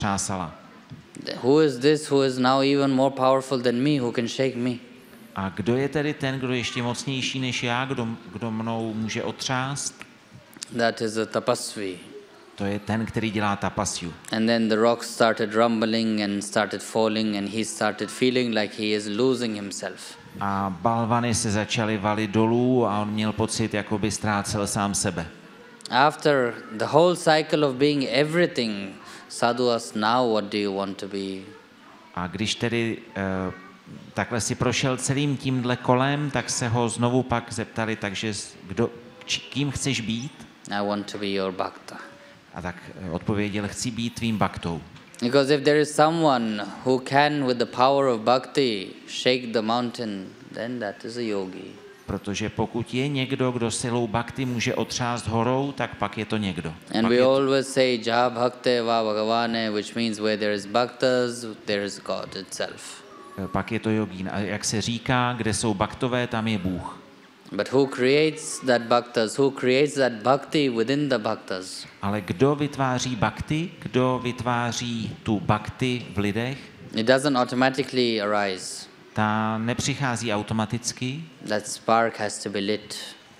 třásala. Who is this who is now even more powerful than me, who can shake me? A kdo je tedy ten, kdo je ještě mocnější než já, kdo mnou může otřást? That is a tapasvi. To je ten, který dělá tapasju. And then the rocks started rumbling and started falling and he started feeling like he is losing himself. A balvany se začaly valit dolů a on měl pocit, jako by ztrácel sám sebe. After the whole cycle of being everything, sadhu asked, now what do you want to be? A když tedy takhle si prošel celým tímhle kolem, tak se ho znovu pak zeptali, takže kým chceš být? I want to be your bhakta. A tak odpověděl, chci být tvým bhaktou. Because if there is someone who can with the power of bhakti shake the mountain, then that is a yogi. Protože pokud je někdo, kdo silou bhakti může otřást horou, tak pak je to někdo. And we always say jaha bhakte va bhagavane, which means where there is bhaktas, there is God itself. Pak je to jogín. A jak se říká, kde jsou bhaktové, tam je Bůh. But who creates that bhaktas? Who creates that bhakti within the bhaktas? Ale kdo vytváří bhakti? Kdo vytváří tu bhakti v lidech? It doesn't automatically arise. Ta nepřichází automaticky. That spark has to be lit.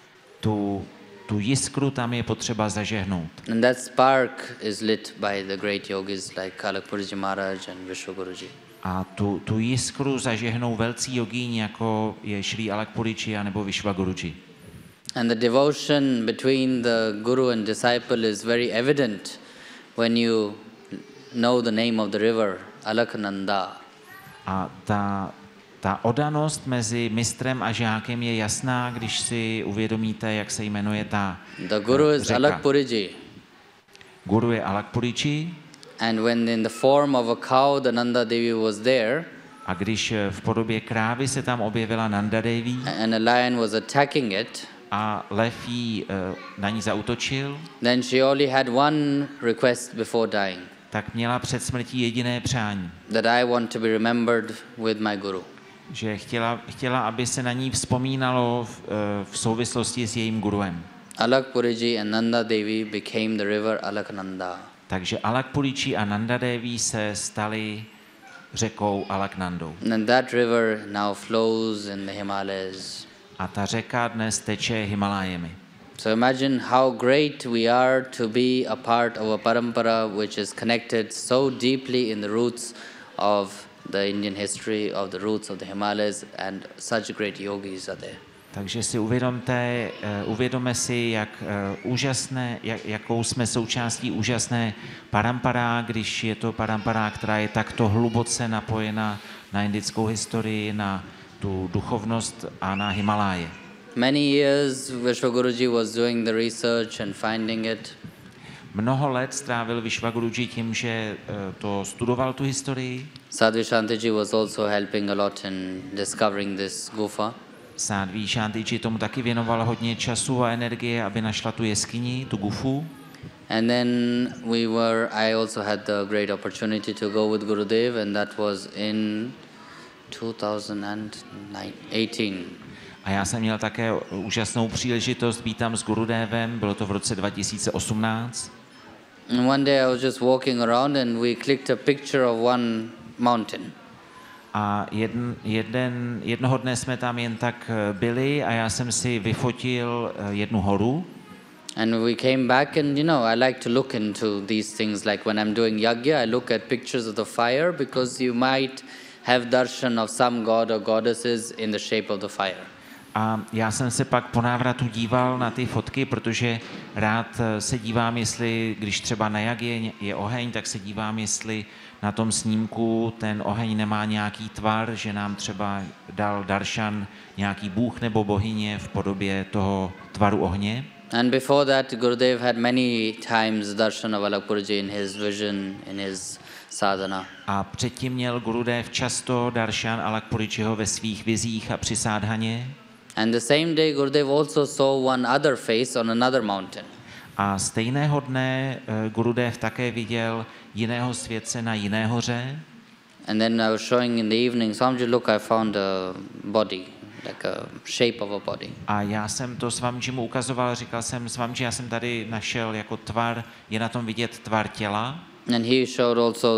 Tu jiskru tam je potřeba zažehnout. And that spark is lit by the great yogis like Alakpurji Maharaj and Vishwaguruji. A tu jiskru zažehnou velcí jogíni, jako je Šrý Alakpuriči nebo Vishwaguruji. And the devotion between the guru and disciple is very evident when you know the name of the river, Alaknanda. A ta oddanost mezi mistrem a žákem je jasná, když si uvědomíte, jak se jmenuje ta The guru is řeka. Alakpuriji. Guru je Alakpuriči. And when in the form of a cow the Nanda Devi was there, a když v podobě krávy se tam objevila Nanda Devi and a lion was attacking it, a lev jí na ní zaútočil, then she only had one request before dying. Tak měla před smrtí jediné přání. That I want to be remembered with my guru. Že chtěla, aby se na ní vzpomínalo v souvislosti s jejím guruem. Alakpuriji and Nanda Devi became the river Alaknanda. Takže Alakpuriči a Nanda Devi se stali řekou Alaknandou. And that river now flows in the Himalayas. A ta řeka dnes teče Himalájemi. So imagine how great we are to be a part of a parampara which is connected so deeply in the roots of the Indian history, of the roots of the Himalayas, and such great yogis are there. Takže si uvědomme si, jakou jsme součástí úžasné parampara, když je to parampara, která je takto hluboce napojena na indickou historii, na tu duchovnost a na Himaláje. Many years Vishwaguruji was doing the research and finding it. Mnoho let strávil Vishwaguruji tím, že to studoval tu historii. Sadhvi Shantiji was also helping a lot in discovering this gufa. Sadhvi Shantiji tomu taky věnoval hodně času a energie, aby našla tu jeskyni, tu gufu. And then I also had the great opportunity to go with Gurudev, and that was in 2018. A já jsem měl také úžasnou příležitost být tam s Gurudevem, bylo to v roce 2018. And one day I was just walking around and we clicked a picture of one mountain. A jednoho dne jsme tam jen tak byli a já jsem si vyfotil jednu horu. And we came back and I like to look into these things, like when I'm doing yagya, I look at pictures of the fire because you might have darshan of some god or goddesses in the shape of the fire. A já jsem se pak po návratu díval na ty fotky, protože rád se dívám, jestli, když třeba na jagě je oheň, tak se dívám, jestli na tom snímku ten oheň nemá nějaký tvar, že nám třeba dal darshan nějaký bůh nebo bohyně v podobě toho tvaru ohně. And before that, Gurudev had many times darshan of Alakpurji in his vision, in his sadhana. A předtím měl Gurudev často darshan Alakpuričiho ve svých vizích a při sádhaně. And the same day, Gurudev also saw one other face on another mountain. A stejného dne Gurudev také viděl jiného světce na jiné hoře. And then I was showing in the evening, Swamiji, look, I found a body, like a shape of a body. A já jsem to Swamijimu ukazoval, říkal jsem, Swamiji, já jsem tady našel jako tvar, je na tom vidět tvar těla. And he showed also